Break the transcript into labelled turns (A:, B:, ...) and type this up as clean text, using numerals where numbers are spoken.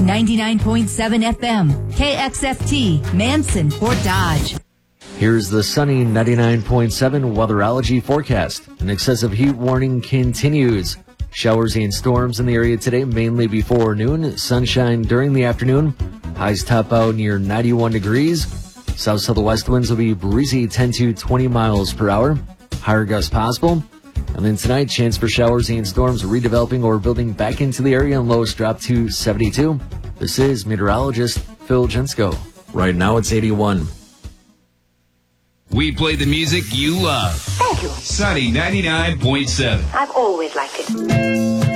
A: 99.7 FM, KXFT, Manson, Fort Dodge.
B: Here's the sunny 99.7 weatherology forecast. An excessive heat warning continues. Showers and storms in the area today, mainly before noon. Sunshine during the afternoon. Highs top out near 91 degrees. South to the west winds will be breezy 10 to 20 miles per hour. Higher gusts possible. And then tonight, chance for showers and storms redeveloping or building back into the area, and lows drop to 72. This is meteorologist Phil Jensko. Right now it's 81.
C: We play the music you love.
D: Thank you.
C: Sunny 99.7.
D: I've always liked it.